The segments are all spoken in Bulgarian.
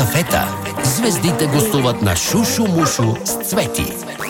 кафета. Звездите гостуват на Шушо Мушо с Цвети.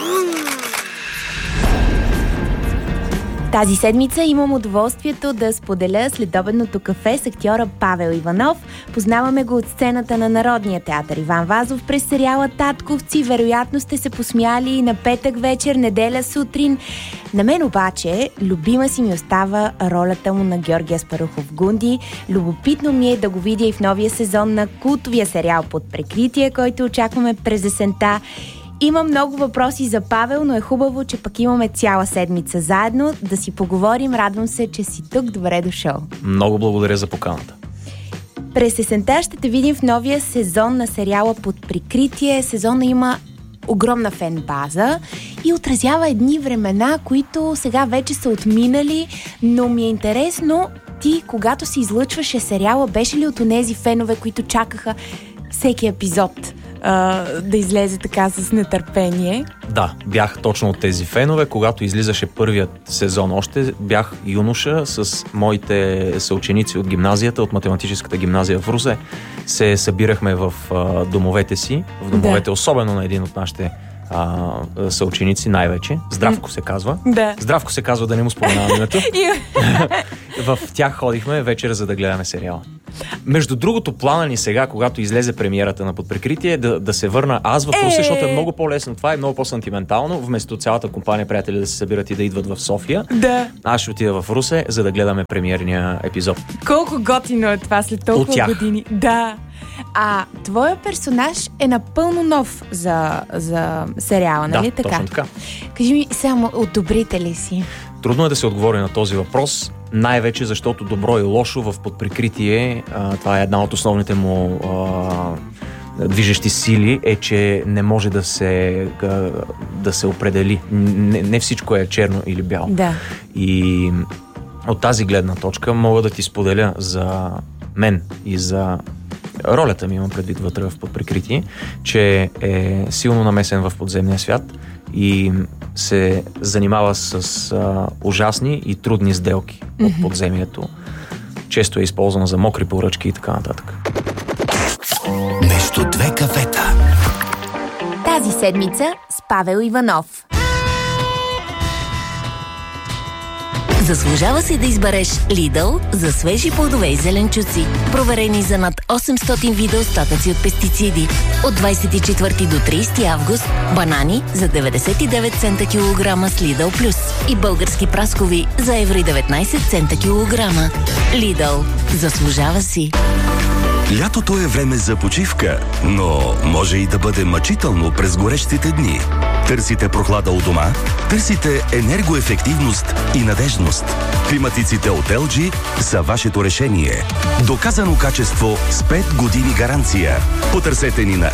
Тази седмица имам удоволствието да споделя следобедното кафе с актьора Павел Иванов. Познаваме го от сцената на Народния театър Иван Вазов през сериала Татковци. Вероятно сте се посмяли на петък вечер, неделя сутрин. На мен обаче любима си ми остава ролята му на Георги Аспарухов Гунди. Любопитно ми е да го видя и в новия сезон на култовия сериал Под прикритие, който очакваме през есента. Има много въпроси за Павел, но е хубаво, че пък имаме цяла седмица заедно да си поговорим. Радвам се, че си тук. Добре дошъл. Много благодаря за поканата. През есента ще те видим в новия сезон на сериала Под прикритие. Сезона има огромна фен база и отразява едни времена, които сега вече са отминали, но ми е интересно, ти, когато си излъчваше сериала, беше ли от онези фенове, които чакаха всеки епизод да излезе така с нетърпение? Да, бях точно от тези фенове. Когато излизаше първият сезон още, бях юноша с моите съученици от гимназията, от математическата гимназия в Русе. Се събирахме в домовете си, в домовете, особено на един от нашите съученици най-вече. Здравко се казва. Да. Здравко се казва, да не му споменавам името. В тях ходихме вечер, за да гледаме сериала. Между другото, плана ни сега, когато излезе премиерата на Под прикритие, да се върна аз в Русе, защото е много по-лесно. Това е много по-сантиментално. Вместо цялата компания приятели да се събират и да идват в София, аз ще отида в Русе, за да гледаме премиерния епизод. Колко готино е това след толкова години. Да. А твоя персонаж е напълно нов за сериала, нали така? Да, точно така. Кажи ми, само одобрите ли си? Трудно е да се отговори на този въпрос, най-вече защото добро и лошо в Под прикритие, това е една от основните му движещи сили, е, че не може да се определи. Не всичко е черно или бяло. Да. И от тази гледна точка мога да ти споделя за мен и за ролята ми, имам предвид вътре в Под прикритие, че е силно намесен в подземния свят и се занимава с ужасни и трудни сделки от подземието. Често е използвано за мокри поръчки и така нататък. Между две кафета. Тази седмица с Павел Иванов. Заслужава се да избереш Lidl за свежи плодове и зеленчуци. Проверени за над 800 вида остатъци от пестициди. От 24 до 30 август банани за 99 цента килограма с Lidl Plus и български праскови за евро 19 цента килограма. Lidl. Заслужава си. Лятото е време за почивка, но може и да бъде мъчително през горещите дни. Търсите прохлада у дома? Търсите енергоефективност и надежност. Климатиците от LG са вашето решение. Доказано качество с 5 години гаранция. Потърсете ни на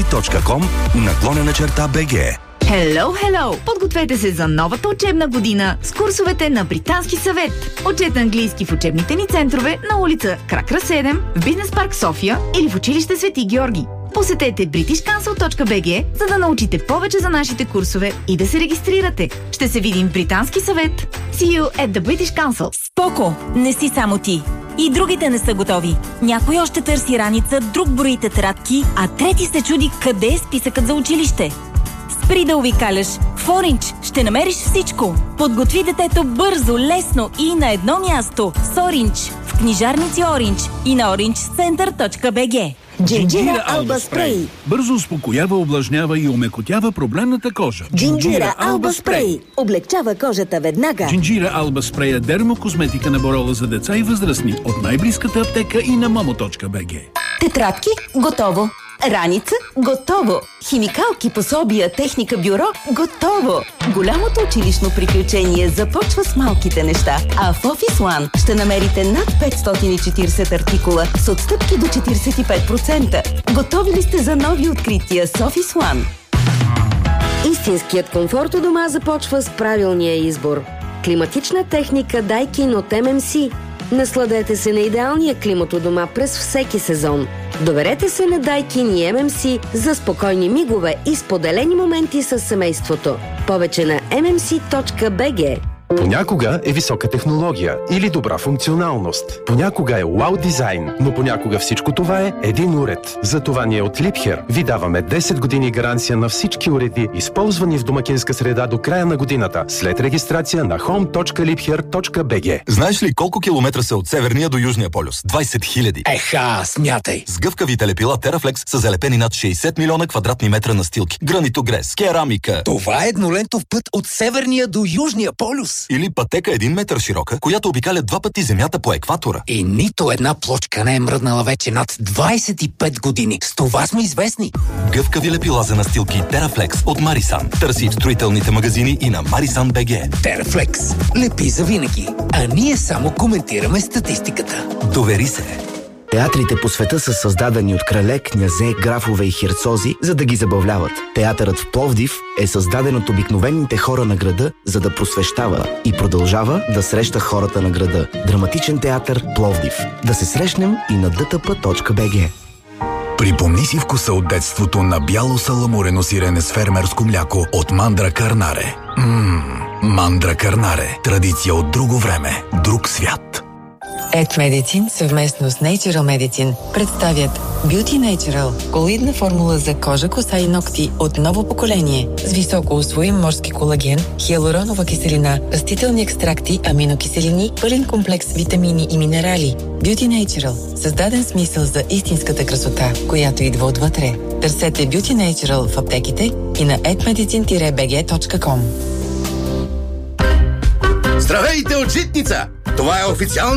lg.com/BG. Hello! Подгответе се за новата учебна година с курсовете на Британски съвет. Учете английски в учебните ни центрове на улица Кракра 7 в Бизнес парк София или в училище Свети Георги. Посетете britishcouncil.bg, за да научите повече за нашите курсове и да се регистрирате. Ще се видим в Британски съвет. See you at the British Council. Споко! Не си само ти. И другите не са готови. Някой още търси раница, друг брои тетрадки, а трети се чуди къде е списъкът за училище. Спри да увикаляш. В Orange ще намериш всичко. Подготви детето бързо, лесно и на едно място. С Orange. В книжарници Orange и на orangecenter.bg. Джинджира Алба Спрей. Бързо успокоява, увлажнява и омекотява проблемната кожа. Джинджира Алба Спрей. Облегчава кожата веднага. Джинджира Алба Спрей е дермокосметика на Борола за деца и възрастни от най-близката аптека и на momo.bg. Тетрадки? Готово. Раница? Готово. Химикалки, пособия, техника, бюро? Готово. Голямото училищно приключение започва с малките неща. А в Office One ще намерите над 540 артикула с отстъпки до 45%. Готови ли сте за нови открития с Office One? Истинският комфорт у дома започва с правилния избор. Климатична техника Daikin от MMC. Насладете се на идеалния климат у дома през всеки сезон. Доверете се на Daikin и MMC за спокойни мигове и споделени моменти с семейството. Повече на mmc.bg. Понякога е висока технология или добра функционалност. Понякога е вау дизайн, но понякога всичко това е един уред. Затова ние от Liebherr ви даваме 10 години гаранция на всички уреди, използвани в домакинска среда до края на годината, след регистрация на home.liebherr.bg. Знаеш ли колко километра са от Северния до Южния полюс? 20 000. Еха, смятай! С гъвкавите лепила TerraFlex са залепени над 60 милиона квадратни метра настилки. Гранитогрес, керамика. Това е еднолентов път от Северния до Южния полюс. Или пътека 1 метър широка, която обикаля 2 пъти Земята по екватора. И нито една плочка не е мръднала вече над 25 години. С това сме известни. Гъвкави лепила за настилки TerraFlex от Marisan. Търси в строителните магазини и на Marisan.bg. TerraFlex. Лепи за винаги. А ние само коментираме статистиката. Довери се. Театрите по света са създадени от крале, князе, графове и херцози, за да ги забавляват. Театърът в Пловдив е създаден от обикновените хора на града, за да просвещава и продължава да среща хората на града. Драматичен театър Пловдив. Да се срещнем и на dtp.bg. Припомни си вкуса от детството на бяло саламурено сирене с фермерско мляко от Мандра Карнаре. Мандра Карнаре. Традиция от друго време, друг свят. Ed Medicine съвместно с Natural Medicine представят Beauty Natural – колоидна формула за кожа, коса и ногти от ново поколение с високо усвоим морски колаген, хиалуронова киселина, растителни екстракти, аминокиселини, пълен комплекс витамини и минерали. Beauty Natural – създаден смисъл за истинската красота, която идва отвътре. Търсете Beauty Natural в аптеките и на edmedicine-bg.com. Здравейте от Житница! Това е официално